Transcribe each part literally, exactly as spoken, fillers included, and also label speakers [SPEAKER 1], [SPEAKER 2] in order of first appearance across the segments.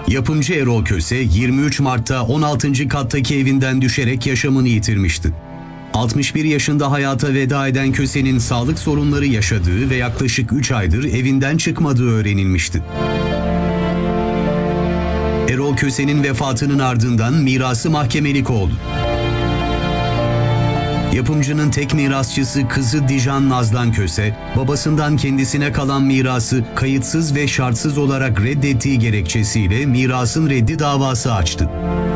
[SPEAKER 1] Yapımcı Erol Köse yirmi üç Mart'ta on altıncı kattaki evinden düşerek yaşamını yitirmişti. altmış bir yaşında hayata veda eden Köse'nin sağlık sorunları yaşadığı ve yaklaşık üç aydır evinden çıkmadığı öğrenilmişti. Erol Köse'nin vefatının ardından mirası mahkemelik oldu. Yapımcının tek mirasçısı kızı Dijan Nazlan Köse, babasından kendisine kalan mirası kayıtsız ve şartsız olarak reddettiği gerekçesiyle mirasın reddi davası açtı.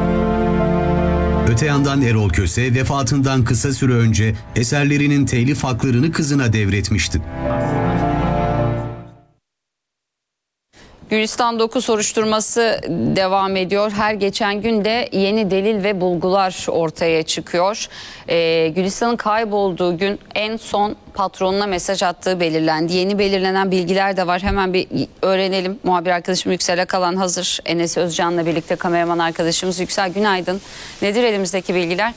[SPEAKER 1] Öte yandan Erol Köse vefatından kısa süre önce eserlerinin telif haklarını kızına devretmişti.
[SPEAKER 2] Gülistan dokuz soruşturması devam ediyor. Her geçen gün de yeni delil ve bulgular ortaya çıkıyor. Ee, Gülistan'ın kaybolduğu gün en son patronuna mesaj attığı belirlendi. Yeni belirlenen bilgiler de var. Hemen bir öğrenelim. Muhabir arkadaşım Yüksel Akalan hazır. Enes Özcan'la birlikte kameraman arkadaşımız Yüksel, günaydın. Nedir elimizdeki bilgiler?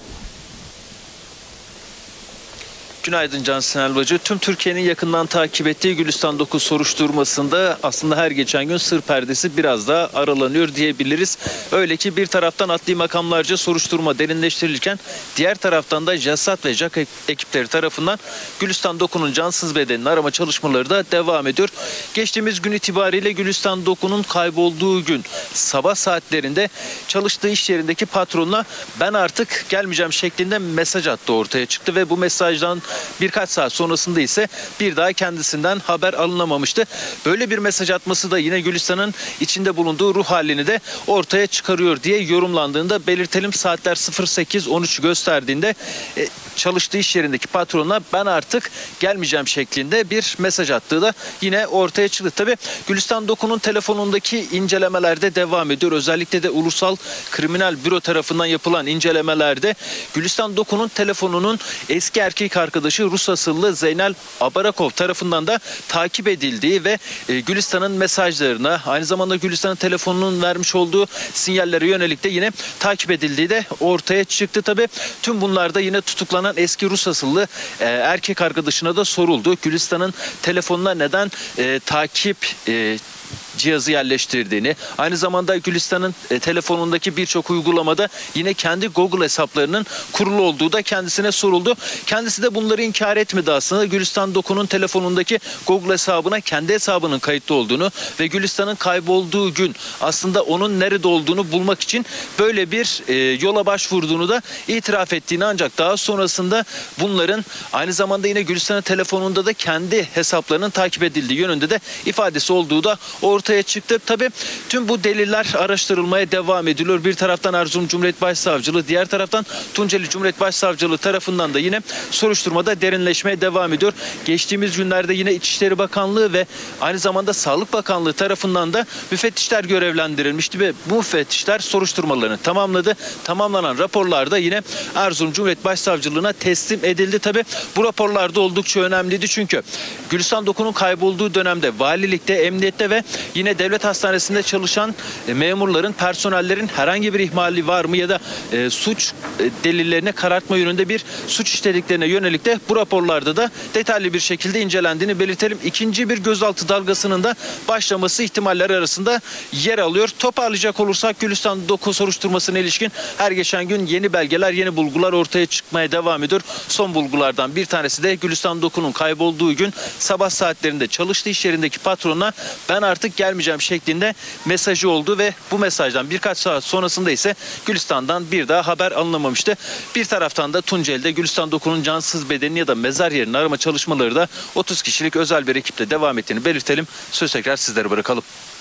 [SPEAKER 3] Günaydın Cansın Elbacı. Tüm Türkiye'nin yakından takip ettiği Gülistan dokuz soruşturmasında aslında her geçen gün sır perdesi biraz daha aralanıyor diyebiliriz. Öyle ki bir taraftan adli makamlarca soruşturma derinleştirilirken diğer taraftan da JASAT ve JAK ekipleri tarafından Gülistan dokuzun cansız bedenini arama çalışmaları da devam ediyor. Geçtiğimiz gün itibariyle Gülistan dokuzun kaybolduğu gün sabah saatlerinde çalıştığı iş yerindeki patronuna ben artık gelmeyeceğim şeklinde mesaj attı ortaya çıktı ve bu mesajdan birkaç saat sonrasında ise bir daha kendisinden haber alınamamıştı. Böyle bir mesaj atması da yine Gülistan'ın içinde bulunduğu ruh halini de ortaya çıkarıyor diye yorumlandığında belirtelim. Saatler sıfır sekiz on üç gösterdiğinde e, çalıştığı iş yerindeki patronuna ben artık gelmeyeceğim şeklinde bir mesaj attığı da yine ortaya çıktı. Tabii Gülistan dokuzun telefonundaki incelemeler de devam ediyor. Özellikle de Ulusal Kriminal Büro tarafından yapılan incelemelerde Gülistan dokuzun telefonunun eski erkek arkadaşı Rus asıllı Zeynel Abarakov tarafından da takip edildiği ve e, Gülistan'ın mesajlarına, aynı zamanda Gülistan'ın telefonunun vermiş olduğu sinyallere yönelik de yine takip edildiği de ortaya çıktı. Tabii tüm bunlarda yine tutuklanan eski Rus asıllı e, erkek arkadaşına da soruldu. Gülistan'ın telefonuna neden e, takip e, cihazı yerleştirdiğini, aynı zamanda Gülistan'ın e, telefonundaki birçok uygulamada yine kendi Google hesaplarının kurulu olduğu da kendisine soruldu. Kendisi de bunları inkar etmedi aslında. Gülistan dokuzun telefonundaki Google hesabına kendi hesabının kayıtlı olduğunu ve Gülistan'ın kaybolduğu gün aslında onun nerede olduğunu bulmak için böyle bir e, yola başvurduğunu da itiraf ettiğini, ancak daha sonrasında bunların aynı zamanda yine Gülistan'ın telefonunda da kendi hesaplarının takip edildiği yönünde de ifadesi olduğu da ortaya çıktı. Tabii tüm bu deliller araştırılmaya devam ediliyor. Bir taraftan Erzurum Cumhuriyet Başsavcılığı, diğer taraftan Tunceli Cumhuriyet Başsavcılığı tarafından da yine soruşturmada derinleşmeye devam ediyor. Geçtiğimiz günlerde yine İçişleri Bakanlığı ve aynı zamanda Sağlık Bakanlığı tarafından da müfettişler görevlendirilmişti ve bu müfettişler soruşturmalarını tamamladı. Tamamlanan raporlarda yine Erzurum Cumhuriyet Başsavcılığına teslim edildi. Tabii bu raporlarda oldukça önemliydi çünkü Gülistan dokuzun kaybolduğu dönemde valilikte, emniyette ve yine devlet hastanesinde çalışan e, memurların, personellerin herhangi bir ihmali var mı ya da e, suç e, delillerini karartma yönünde bir suç işlediklerine yönelik de bu raporlarda da detaylı bir şekilde incelendiğini belirtelim. İkinci bir gözaltı dalgasının da başlaması ihtimaller arasında yer alıyor. Toparlayacak olursak Gülistan dokuz soruşturmasına ilişkin her geçen gün yeni belgeler, yeni bulgular ortaya çıkmaya devam ediyor. Son bulgulardan bir tanesi de Gülistan dokuzun kaybolduğu gün sabah saatlerinde çalıştığı iş yerindeki patronuna ben artık gelmeyeceğim şeklinde mesajı oldu ve bu mesajdan birkaç saat sonrasında ise Gülistan'dan bir daha haber alınamamıştı. Bir taraftan da Tunceli'de Gülistan dokuzun cansız bedeni ya da mezar yerini arama çalışmaları da otuz kişilik özel bir ekiple devam ettiğini belirtelim. Söz tekrar sizlere bırakalım.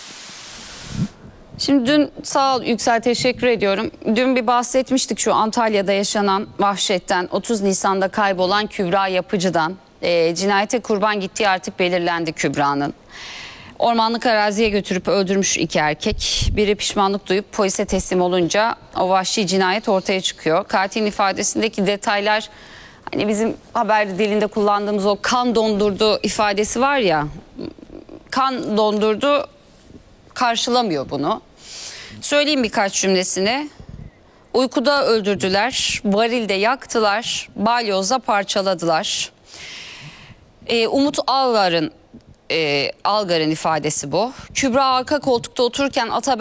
[SPEAKER 2] Şimdi dün, sağ ol Yüksel, teşekkür ediyorum. Dün bir bahsetmiştik şu Antalya'da yaşanan vahşetten, otuz Nisan'da kaybolan Kübra Yapıcı'dan. E, cinayete kurban gittiği artık belirlendi Kübra'nın. Ormanlık araziye götürüp öldürmüş iki erkek. Biri pişmanlık duyup polise teslim olunca o vahşi cinayet ortaya çıkıyor. Katilin ifadesindeki detaylar, hani bizim haber dilinde kullandığımız o kan dondurdu ifadesi var ya, kan dondurdu karşılamıyor bunu. Söyleyeyim birkaç cümlesini. Uykuda öldürdüler, varilde yaktılar, balyozla parçaladılar. Ee, Umut Algar'ın e, Algar'ın ifadesi bu. Kübra arka koltukta otururken Atabey